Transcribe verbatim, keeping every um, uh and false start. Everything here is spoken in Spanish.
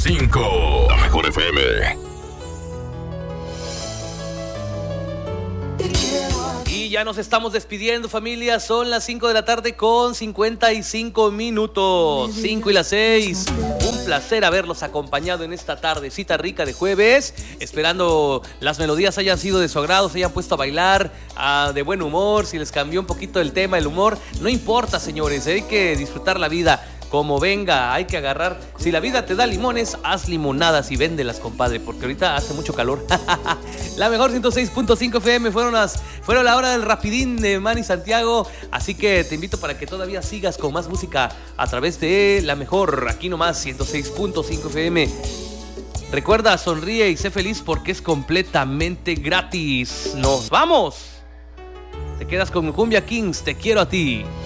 cinco. La mejor F M. Y ya nos estamos despidiendo, familia. Son las cinco de la tarde con cincuenta y cinco minutos. cinco y las seis. Un placer haberlos acompañado en esta tardecita rica de jueves. Esperando las melodías hayan sido de su agrado, se hayan puesto a bailar, uh, de buen humor. Si les cambió un poquito el tema, el humor, no importa, señores. Hay que disfrutar la vida como venga, hay que agarrar. Si la vida te da limones, haz limonadas y véndelas, compadre, porque ahorita hace mucho calor. La mejor ciento seis punto cinco F M fueron las fueron la hora del rapidín de Manny Santiago, así que te invito para que todavía sigas con más música a través de la mejor, aquí nomás ciento seis punto cinco F M. Recuerda, sonríe y sé feliz porque es completamente gratis. ¡Nos vamos! Te quedas con Cumbia Kings, te quiero a ti.